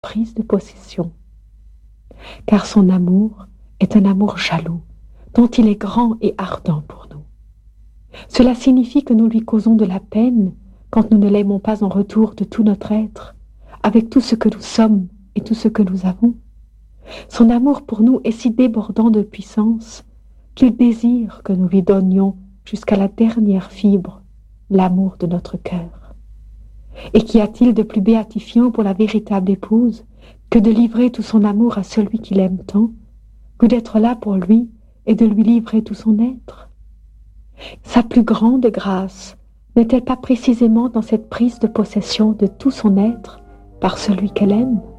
prise de possession, car son amour est un amour jaloux, dont il est grand et ardent pour nous. Cela signifie que nous lui causons de la peine quand nous ne l'aimons pas en retour de tout notre être, avec tout ce que nous sommes et tout ce que nous avons. Son amour pour nous est si débordant de puissance qu'il désire que nous lui donnions jusqu'à la dernière fibre l'amour de notre cœur. Et qu'y a-t-il de plus béatifiant pour la véritable épouse que de livrer tout son amour à celui qu'il aime tant, que d'être là pour lui et de lui livrer tout son être? Sa plus grande grâce n'est-elle pas précisément dans cette prise de possession de tout son être par celui qu'elle aime?